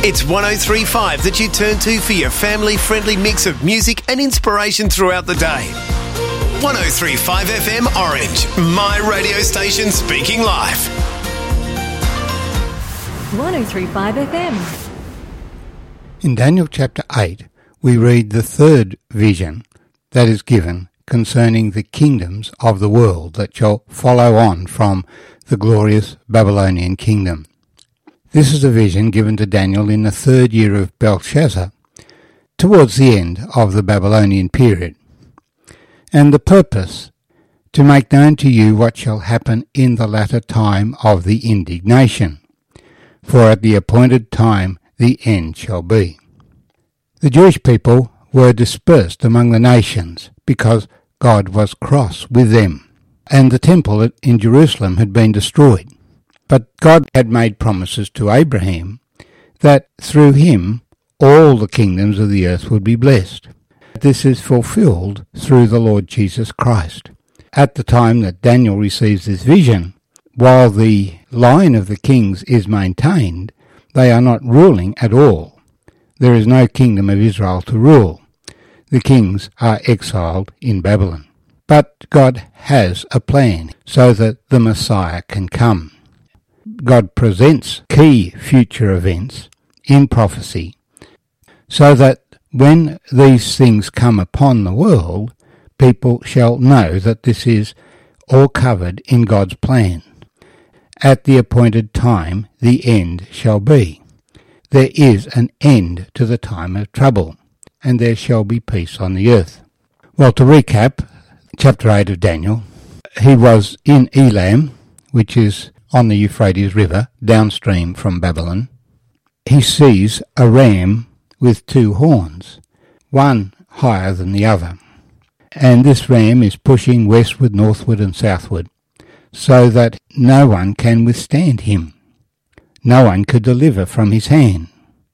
It's 103.5 that you turn to for your family-friendly mix of music and inspiration throughout the day. 103.5 FM Orange, my radio station speaking live. 103.5 FM. In Daniel chapter 8, we read the third vision that is given concerning the kingdoms of the world that shall follow on from the glorious Babylonian kingdom. This is a vision given to Daniel in the third year of Belshazzar, towards the end of the Babylonian period. And the purpose, to make known to you what shall happen in the latter time of the indignation, for at the appointed time the end shall be. The Jewish people were dispersed among the nations because God was cross with them, and the temple in Jerusalem had been destroyed. But God had made promises to Abraham that through him all the kingdoms of the earth would be blessed. This is fulfilled through the Lord Jesus Christ. At the time that Daniel receives this vision, while the line of the kings is maintained, they are not ruling at all. There is no kingdom of Israel to rule. The kings are exiled in Babylon. But God has a plan so that the Messiah can come. God presents key future events in prophecy so that when these things come upon the world, people shall know that this is all covered in God's plan. At the appointed time, the end shall be. There is an end to the time of trouble, and there shall be peace on the earth. Well, to recap, chapter 8 of Daniel, he was in Elam, which is on the Euphrates River, downstream from Babylon. He sees a ram with two horns, one higher than the other. And this ram is pushing westward, northward and southward, so that no one can withstand him. No one could deliver from his hand.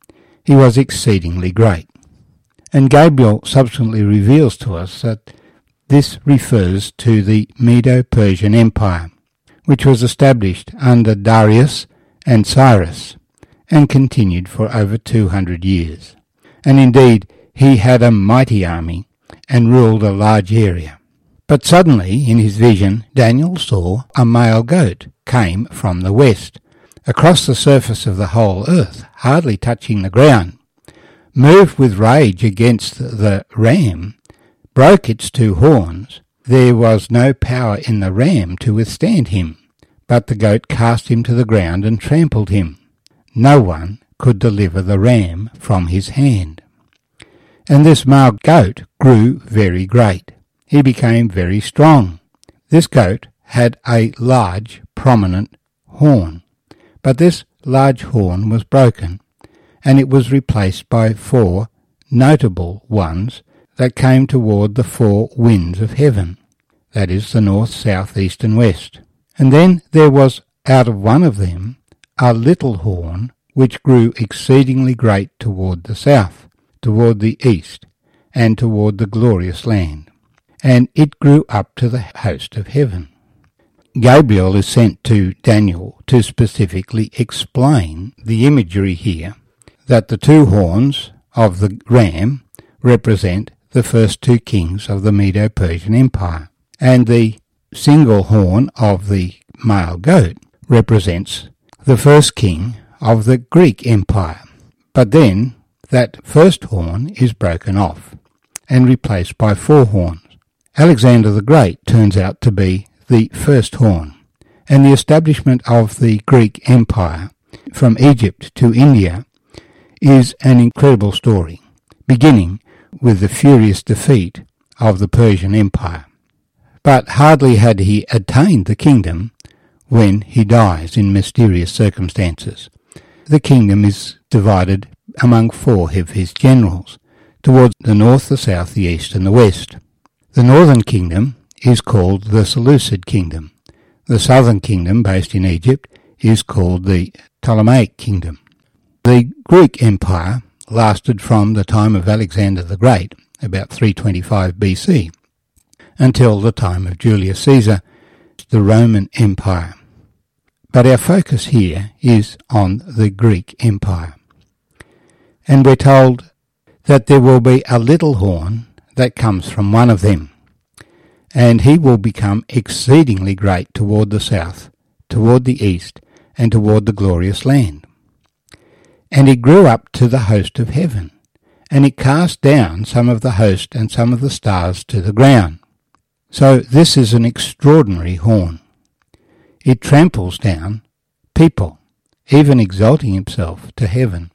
He was exceedingly great. And Gabriel subsequently reveals to us that this refers to the Medo-Persian Empire, which was established under Darius and Cyrus, and continued for over 200 years. And indeed, he had a mighty army, and ruled a large area. But suddenly, in his vision, Daniel saw a male goat came from the west, across the surface of the whole earth, hardly touching the ground, moved with rage against the ram, broke its two horns. There was no power in the ram to withstand him, but the goat cast him to the ground and trampled him. No one could deliver the ram from his hand. And this male goat grew very great. He became very strong. This goat had a large, prominent horn, but this large horn was broken, and it was replaced by 4 notable ones that came toward the 4 winds of heaven, that is, the north, south, east, and west. And then there was out of one of them a little horn which grew exceedingly great toward the south, toward the east, and toward the glorious land. And it grew up to the host of heaven. Gabriel is sent to Daniel to specifically explain the imagery here, that the 2 horns of the ram represent the first 2 kings of the Medo-Persian Empire, and the single horn of the male goat represents the first king of the Greek Empire. But then that first horn is broken off and replaced by 4 horns. Alexander the Great turns out to be the first horn, and the establishment of the Greek Empire from Egypt to India is an incredible story, beginning with the furious defeat of the Persian Empire. But hardly had he attained the kingdom when he dies in mysterious circumstances. The kingdom is divided among 4 of his generals, towards the north, the south, the east, and the west. The northern kingdom is called the Seleucid kingdom. The southern kingdom, based in Egypt, is called the Ptolemaic kingdom. The Greek Empire lasted from the time of Alexander the Great, about 325 BC, until the time of Julius Caesar, the Roman Empire. But our focus here is on the Greek Empire. And we're told that there will be a little horn that comes from one of them, and he will become exceedingly great toward the south, toward the east, and toward the glorious land. And it grew up to the host of heaven, and it cast down some of the host and some of the stars to the ground. So this is an extraordinary horn. It tramples down people, even exalting himself to heaven.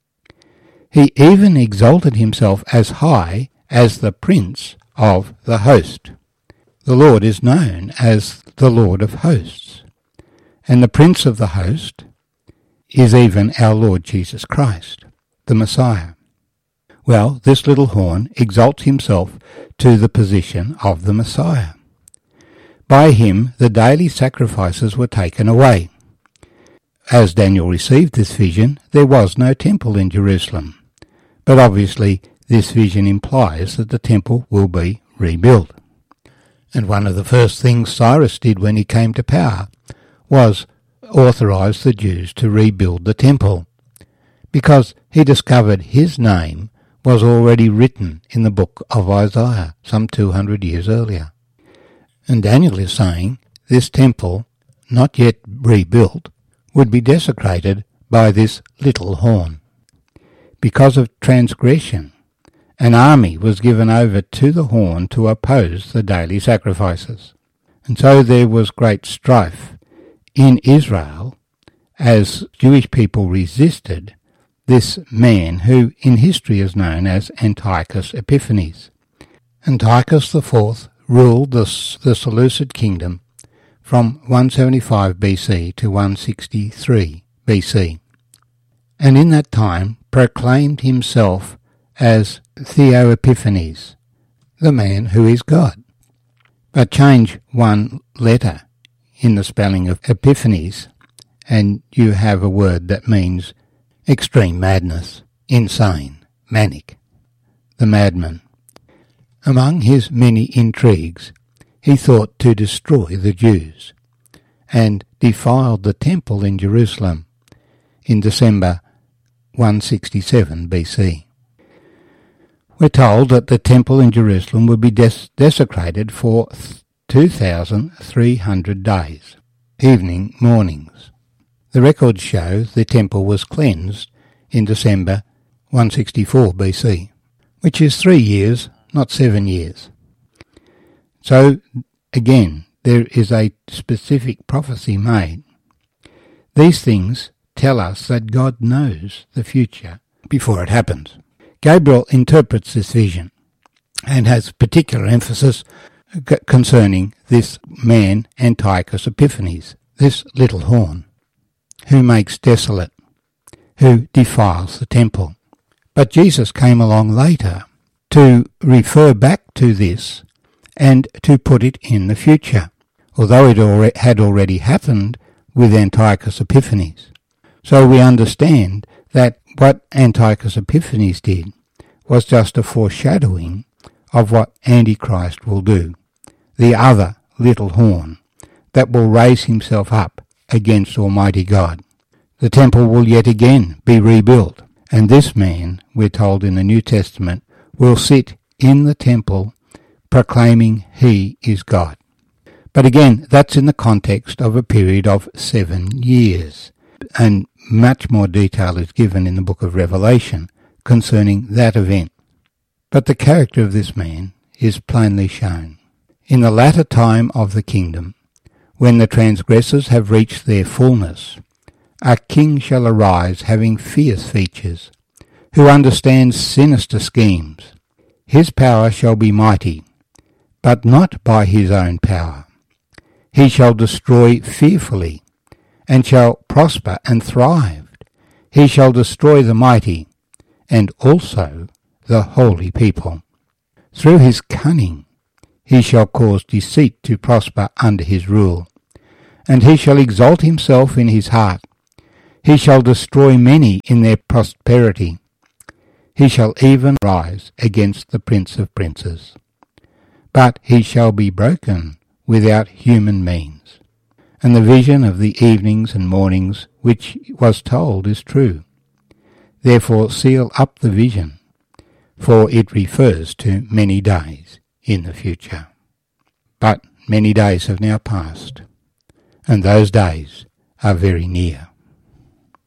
He even exalted himself as high as the prince of the host. The Lord is known as the Lord of hosts, and the prince of the host is even our Lord Jesus Christ, the Messiah. Well, this little horn exalts himself to the position of the Messiah. By him the daily sacrifices were taken away. As Daniel received this vision, there was no temple in Jerusalem. But obviously this vision implies that the temple will be rebuilt. And one of the first things Cyrus did when he came to power was authorize the Jews to rebuild the temple, because he discovered his name was already written in the book of Isaiah some 200 years earlier. And Daniel is saying this temple, not yet rebuilt, would be desecrated by this little horn. Because of transgression, an army was given over to the horn to oppose the daily sacrifices. And so there was great strife in Israel as Jewish people resisted this man who in history is known as Antiochus Epiphanes. Antiochus IV ruled the Seleucid kingdom from 175 BC to 163 BC, and in that time proclaimed himself as Theo Epiphanes, the man who is God. But change one letter in the spelling of Epiphanes, and you have a word that means extreme madness, insane, manic, the madman. Among his many intrigues, he thought to destroy the Jews, and defiled the temple in Jerusalem in December 167 BC. We're told that the temple in Jerusalem would be desecrated for 2,300 days, evening, mornings. The records show the temple was cleansed in December 164 BC, which is 3 years, not 7 years. So, again, there is a specific prophecy made. These things tell us that God knows the future before it happens. Gabriel interprets this vision and has particular emphasis concerning this man Antiochus Epiphanes, this little horn, who makes desolate, who defiles the temple. But Jesus came along later to refer back to this and to put it in the future, although it had already happened with Antiochus Epiphanes. So we understand that what Antiochus Epiphanes did was just a foreshadowing of what Antichrist will do, the other little horn that will raise himself up against Almighty God. The temple will yet again be rebuilt, and this man, we're told in the New Testament, will sit in the temple proclaiming he is God. But again, that's in the context of a period of 7 years, and much more detail is given in the book of Revelation concerning that event. But the character of this man is plainly shown. In the latter time of the kingdom, when the transgressors have reached their fullness, a king shall arise having fierce features, who understands sinister schemes. His power shall be mighty, but not by his own power. He shall destroy fearfully, and shall prosper and thrive. He shall destroy the mighty, and also the holy people. Through his cunning he shall cause deceit to prosper under his rule, and he shall exalt himself in his heart. He shall destroy many in their prosperity. He shall even rise against the Prince of Princes. But he shall be broken without human means. And the vision of the evenings and mornings which was told is true. Therefore seal up the vision, for it refers to many days in the future. But many days have now passed, and those days are very near.